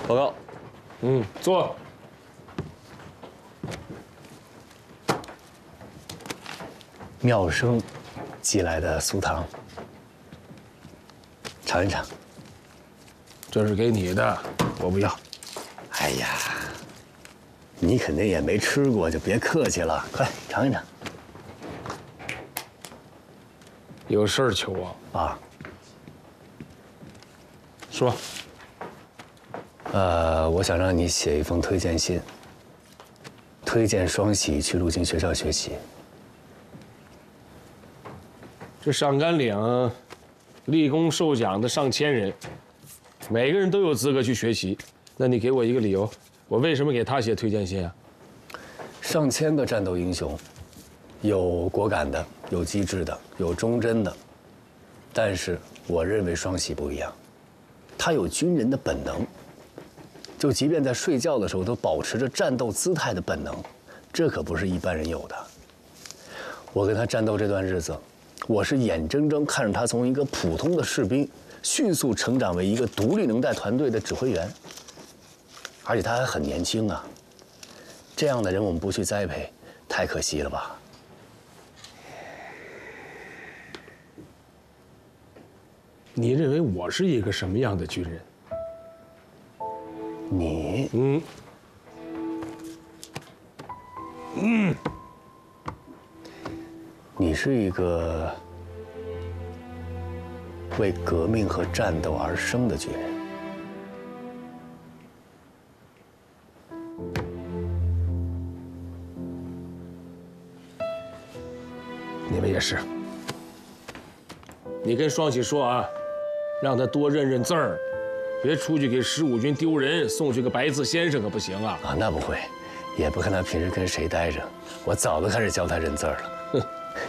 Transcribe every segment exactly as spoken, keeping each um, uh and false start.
报告。 嗯，坐。 妙生寄来的酥糖，尝一尝。 这是给你的，我不要。 哎呀，你肯定也没吃过，就别客气了，快尝一尝。 有事儿求我啊？ 说。 呃，我想让你写一封推荐信，推荐双喜去陆军学校学习。 这上甘岭，立功受奖的上千人，每个人都有资格去学习。那你给我一个理由，我为什么给他写推荐信啊？ 上千个战斗英雄，有果敢的，有机智的，有忠贞的，但是我认为双喜不一样，他有军人的本能。就即便在睡觉的时候都保持着战斗姿态的本能，这可不是一般人有的。我跟他战斗这段日子，我是眼睁睁看着他从一个普通的士兵迅速成长为一个独立能带团队的指挥员，而且他还很年轻啊。这样的人我们不去栽培，太可惜了吧？ 你认为我是一个什么样的军人？ 你， 嗯，嗯， 你是一个为革命和战斗而生的军人。 你们也是。你跟双喜说啊，让他多认认字儿。别出去给十五军丢人，送去个白字先生可不行啊！ 啊，那不会，也不看他平时跟谁待着，我早都开始教他认字了。哼，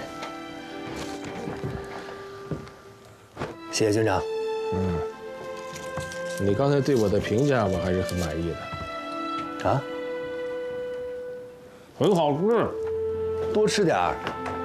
谢谢军长。 嗯，你刚才对我的评价我还是很满意的。 啊？ 很好吃， 多吃点儿。